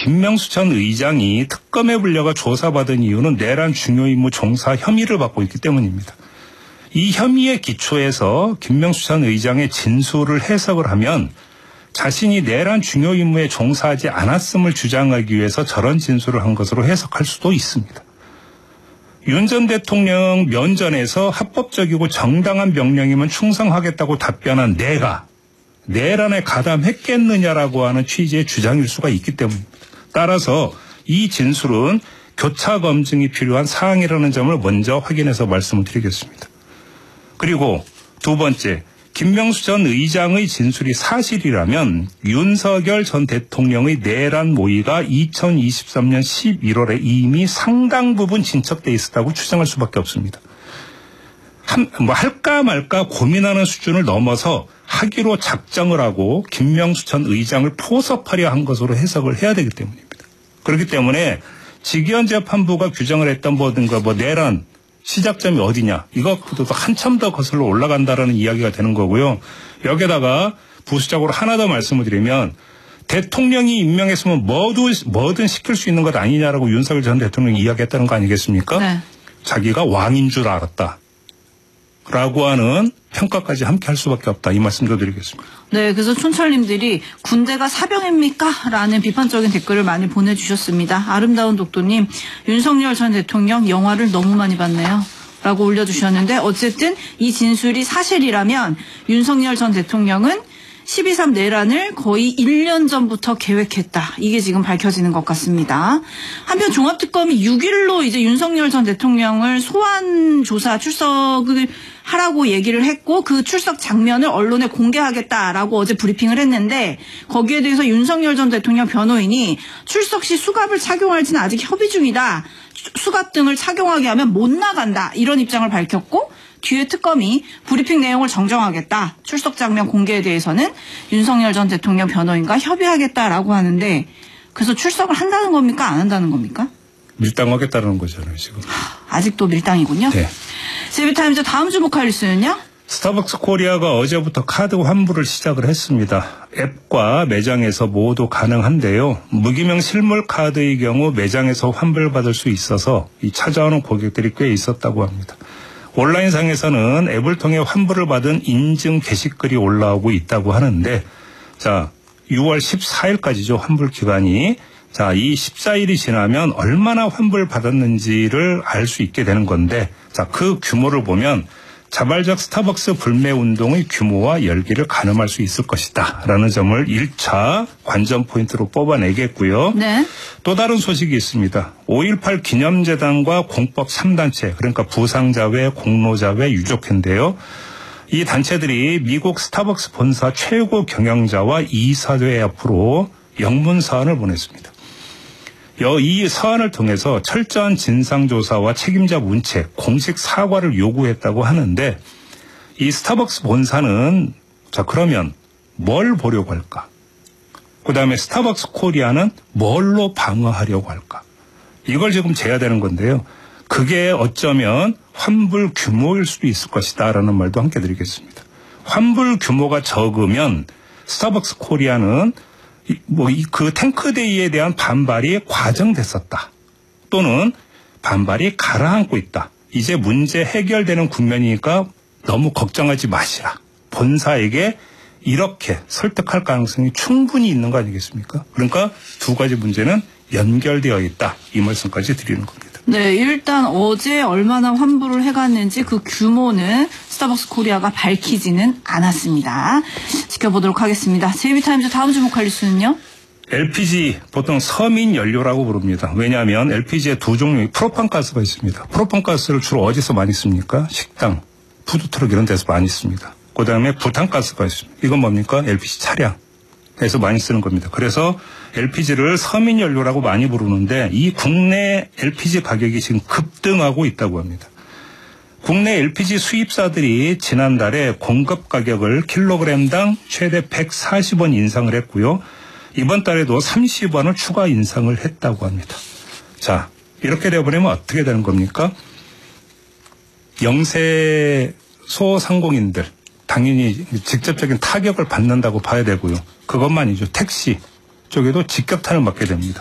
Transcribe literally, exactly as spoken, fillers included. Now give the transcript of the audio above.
김명수 전 의장이 특검에 불려가 조사받은 이유는 내란 중요 임무 종사 혐의를 받고 있기 때문입니다. 이 혐의의 기초에서 김명수 전 의장의 진술을 해석을 하면 자신이 내란 중요 임무에 종사하지 않았음을 주장하기 위해서 저런 진술을 한 것으로 해석할 수도 있습니다. 윤 전 대통령 면전에서 합법적이고 정당한 명령이면 충성하겠다고 답변한 내가 내란에 가담했겠느냐라고 하는 취지의 주장일 수가 있기 때문입니다. 따라서 이 진술은 교차 검증이 필요한 사항이라는 점을 먼저 확인해서 말씀을 드리겠습니다. 그리고 두 번째, 김명수 전 의장의 진술이 사실이라면 윤석열 전 대통령의 내란 모의가 이천이십삼 년 십일월에 이미 상당 부분 진척돼 있었다고 추정할 수밖에 없습니다. 한, 뭐 할까 말까 고민하는 수준을 넘어서 하기로 작정을 하고 김명수 전 의장을 포섭하려 한 것으로 해석을 해야 되기 때문입니다. 그렇기 때문에 직위원 재판부가 규정을 했던 뭐든가 뭐 내란 시작점이 어디냐 이것보다도 한참 더 거슬러 올라간다라는 이야기가 되는 거고요. 여기에다가 부수적으로 하나 더 말씀을 드리면 대통령이 임명했으면 뭐든, 뭐든 시킬 수 있는 것 아니냐라고 윤석열 전 대통령이 이야기했다는 거 아니겠습니까? 네. 자기가 왕인 줄 알았다. 라고 하는 평가까지 함께 할 수밖에 없다. 이 말씀도 드리겠습니다. 네, 그래서 촌철님들이 군대가 사병입니까? 라는 비판적인 댓글을 많이 보내주셨습니다. 아름다운 독도님, 윤석열 전 대통령 영화를 너무 많이 봤네요. 라고 올려주셨는데 어쨌든 이 진술이 사실이라면 윤석열 전 대통령은 십이 삼 내란을 거의 일 년 전부터 계획했다. 이게 지금 밝혀지는 것 같습니다. 한편 종합특검이 육 일로 이제 윤석열 전 대통령을 소환 조사 출석을 하라고 얘기를 했고 그 출석 장면을 언론에 공개하겠다라고 어제 브리핑을 했는데 거기에 대해서 윤석열 전 대통령 변호인이 출석 시 수갑을 착용할지는 아직 협의 중이다. 수갑 등을 착용하게 하면 못 나간다. 이런 입장을 밝혔고 뒤에 특검이 브리핑 내용을 정정하겠다. 출석 장면 공개에 대해서는 윤석열 전 대통령 변호인과 협의하겠다라고 하는데 그래서 출석을 한다는 겁니까? 안 한다는 겁니까? 밀당하겠다는 거잖아요, 지금. 하, 아직도 밀당이군요. 네. 제비타임즈 다음 주목할 뉴스는요? 스타벅스 코리아가 어제부터 카드 환불을 시작을 했습니다. 앱과 매장에서 모두 가능한데요. 무기명 실물 카드의 경우 매장에서 환불받을 수 있어서 이 찾아오는 고객들이 꽤 있었다고 합니다. 온라인상에서는 앱을 통해 환불을 받은 인증 게시글이 올라오고 있다고 하는데 자 유월 십사일까지죠. 환불 기간이. 자, 이 십사 일이 지나면 얼마나 환불 받았는지를 알 수 있게 되는 건데 자, 그 규모를 보면 자발적 스타벅스 불매 운동의 규모와 열기를 가늠할 수 있을 것이다. 라는 점을 일 차 관전 포인트로 뽑아내겠고요. 네. 또 다른 소식이 있습니다. 오일팔 기념재단과 공법 삼 단체 그러니까 부상자회, 공로자회, 유족회인데요. 이 단체들이 미국 스타벅스 본사 최고 경영자와 이사회 앞으로 영문 사안을 보냈습니다. 이 사안을 통해서 철저한 진상조사와 책임자 문책, 공식 사과를 요구했다고 하는데 이 스타벅스 본사는 자 그러면 뭘 보려고 할까? 그다음에 스타벅스 코리아는 뭘로 방어하려고 할까? 이걸 지금 재야 되는 건데요. 그게 어쩌면 환불 규모일 수도 있을 것이다라는 말도 함께 드리겠습니다. 환불 규모가 적으면 스타벅스 코리아는 뭐 그 탱크데이에 대한 반발이 과정됐었다. 또는 반발이 가라앉고 있다. 이제 문제 해결되는 국면이니까 너무 걱정하지 마시라. 본사에게 이렇게 설득할 가능성이 충분히 있는 거 아니겠습니까? 그러니까 두 가지 문제는 연결되어 있다. 이 말씀까지 드리는 겁니다. 네, 일단 어제 얼마나 환불을 해갔는지 그 규모는 스타벅스 코리아가 밝히지는 않았습니다. 지켜보도록 하겠습니다. 제이비타임즈 다음 주목할 뉴스는요? 엘피지 보통 서민 연료라고 부릅니다. 왜냐하면 엘피지에 두 종류의 프로판가스가 있습니다. 프로판가스를 주로 어디서 많이 씁니까? 식당, 푸드트럭 이런 데서 많이 씁니다. 그다음에 부탄가스가 있습니다. 이건 뭡니까? 엘피지 차량에서 많이 쓰는 겁니다. 그래서 엘피지를 서민 연료라고 많이 부르는데 이 국내 엘피지 가격이 지금 급등하고 있다고 합니다. 국내 엘피지 수입사들이 지난달에 공급 가격을 킬로그램당 최대 백사십 원 인상을 했고요. 이번 달에도 삼십 원을 추가 인상을 했다고 합니다. 자, 이렇게 되어버리면 어떻게 되는 겁니까? 영세 소상공인들 당연히 직접적인 타격을 받는다고 봐야 되고요. 그것만이죠. 택시 쪽에도 직격탄을 맞게 됩니다.